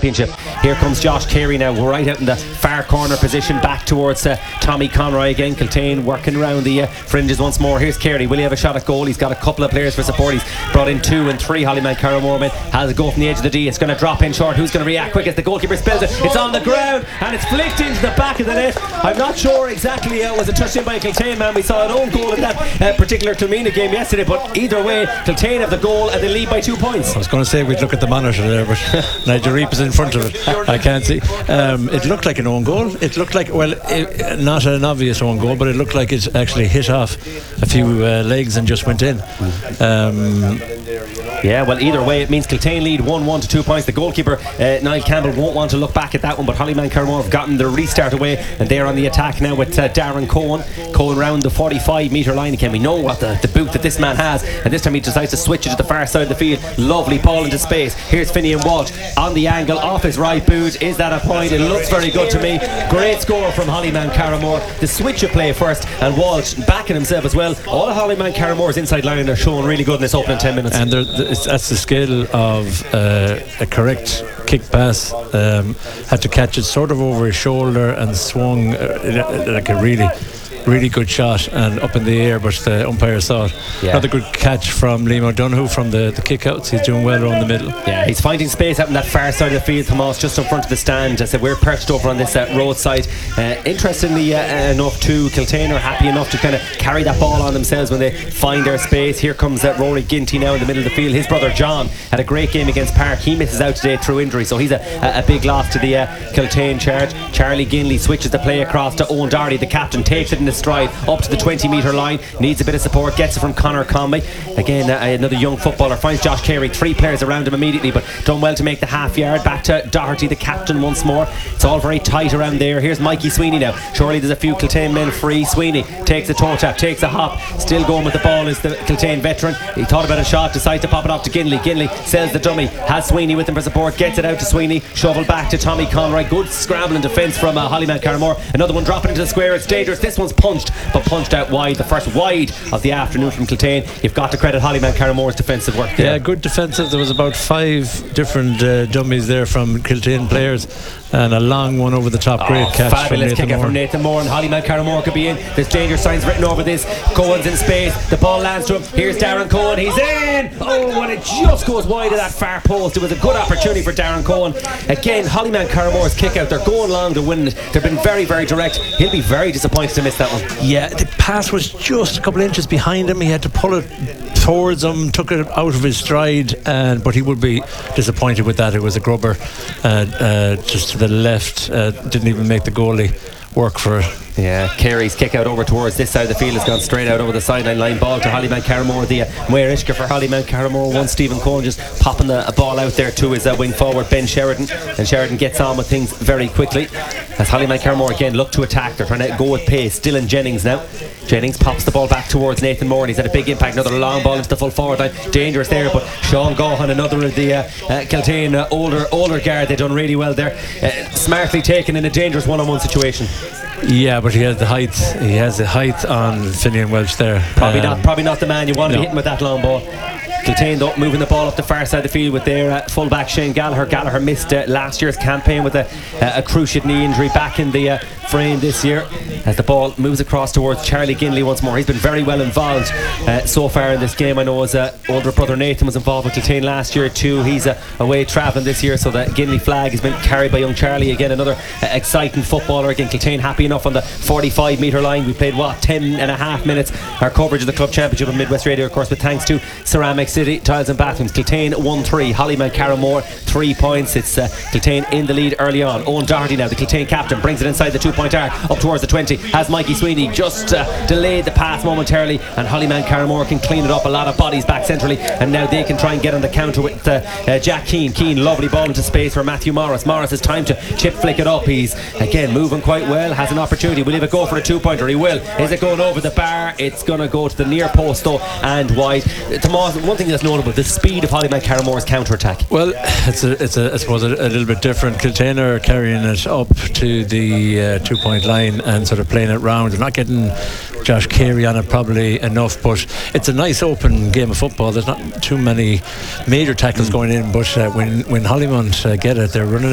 Championship. Here comes Josh Carey now, right out in the far corner position, back towards Tommy Conroy again. Kiltane working around the fringes once more. Here's Carey, will he have a shot at goal? He's got a couple of players for support. He's brought in 2 and 3 Hollymount Carramore men. Has a go from the edge of the D. It's going to drop in short. Who's going to react quick as the goalkeeper spills it? It's on the ground and it's flicked into the back of the net. I'm not sure exactly how it was. A touched in by a Kiltane man. We saw an own goal in that particular Kilmina game yesterday, but either way, Kiltane have the goal and they lead by 2 points. I was going to say we'd look at the monitor there, but Nigel Reap is in front of it. I can't see. It looked like an own goal. It looked like, well, not an obvious own goal, but it looked like it actually hit off a few legs and just went in. Yeah, well, either way, it means Kiltane lead 1-1 to 2 points. The goalkeeper, Niall Campbell, won't want to look back at that one, but Hollymount Carramore have gotten the restart away, and they're on the attack now with Darren Cohen. Cohen round the 45 metre line again. We know what the boot that this man has, and this time he decides to switch it to the far side of the field. Lovely ball into space. Here's Finian Walsh on the angle, off his right boot. Is that a point? It looks very good to me. Great score from Hollymount Carramore. The switch of play first, and Walsh backing himself as well. All of Hollymount Carramore's inside line are showing really good in this opening 10 minutes. And that's the skill of a correct kick pass. Had to catch it sort of over his shoulder and swung like a really good shot and up in the air, but the umpire saw it. Another good catch from Liam O'Donoghue from the kick-outs. He's doing well around the middle. Yeah, he's finding space out in that far side of the field, Tomas, just in front of the stand. I said we're perched over on this roadside. Interestingly enough too, Kiltane are happy enough to kind of carry that ball on themselves when they find their space. Here comes Rory Ginty now in the middle of the field. His brother John had a great game against Park. He misses out today through injury, so he's a big loss to the Kiltane charge. Charlie Ginley switches the play across to Owen Doherty, the captain, takes it in his stride up to the 20 metre line, needs a bit of support, gets it from Conor Conway again. Another young footballer finds Josh Carey, 3 players around him immediately, but done well to make the half yard. Back to Doherty, the captain, once more. It's all very tight around there. Here's Mikey Sweeney now. Surely there's a few Kiltane men free. Sweeney takes a toe tap, takes a hop, still going with the ball is the Kiltane veteran. He thought about a shot, decides to pop it off to Ginley. Ginley sells the dummy, has Sweeney with him for support, gets it out to Sweeney, shovel back to Tommy Conroy. Good scrambling defence from Hollymount Carramore. Another one dropping into the square. It's dangerous. This one's punched, but punched out wide. The first wide of the afternoon from Kiltane. You've got to credit Hollymount Carramore's defensive work there. Yeah, good defensive. There was about 5 different dummies there from Kiltane players, and a long one over the top. Great catch. Fabulous kick out from Nathan Moore, and Hollymount Carramore could be in. There's danger signs written over this. Cohen's in space. The ball lands to him. Here's Darren Cohen. He's in. Oh, and it just goes wide of that far post. It was a good opportunity for Darren Cohen. Again, Hollymount Carramore's kick out. They're going long to win it. They've been very, very direct. He'll be very disappointed to miss that one. Yeah, the pass was just a couple of inches behind him. He had to pull it towards him, took it out of his stride, but he would be disappointed with that. It was a grubber just to the left. Didn't even make the goalie work for it. Yeah, Carey's kick out over towards this side of the field has gone straight out over the sideline line. Ball to Hollymount Carramore. The Muir Ishka for Hollymount Carramore. One Stephen Cohen just popping a ball out there to his wing forward Ben Sheridan, and Sheridan gets on with things very quickly as Hollymount Carramore again look to attack. They're trying to go with pace. Dylan Jennings now. Jennings pops the ball back towards Nathan Moore, and he's had a big impact. Another long ball into the full forward line. Dangerous there, but Sean Gohan, another of the Kiltane older guard, they've done really well there. Smartly taken in a dangerous one-on-one situation. Yeah, but he has the height. He has the height on Finian Welch there. Probably not the man you want to be hitting with that long ball. Kiltane though moving the ball up the far side of the field with their fullback Shane Gallagher. Gallagher missed last year's campaign with a cruciate knee injury, back in the frame this year as the ball moves across towards Charlie Ginley once more. He's been very well involved so far in this game. I know his older brother Nathan was involved with Kiltane last year too. He's away travelling this year, so the Ginley flag has been carried by young Charlie. Again, another exciting footballer. Again, Kiltane happy enough on the 45 metre line. We played 10 and a half minutes our coverage of the club championship on Midwest Radio, of course, with thanks to Ceramic City Tiles and Bathrooms. Kiltane 1-3, Hollymount Carramore 3 points. It's Kiltane in the lead early on. Owen Doherty now, the Kiltane captain, brings it inside the 2-point arc up towards the 20. Has Mikey Sweeney just delayed the pass momentarily, and Hollymount Carramore can clean it up. A lot of bodies back centrally, and now they can try and get on the counter with Jack Keane. Lovely ball into space for Matthew Morris. Morris has time to chip flick it up. He's again moving quite well, has an opportunity. Will he have a go for a 2-pointer? He will. Is it going over the bar? It's going to go to the near post though and wide. Tomas, one thing that's notable, the speed of Hollymount Carramore's counter-attack. Well, it's I suppose a little bit different. Kiltane are carrying it up to the 2-point line and sort of playing it round. They're not getting Josh Carey on it probably enough, but it's a nice open game of football. There's not too many major tackles going in, but when Hollymount get it, they're running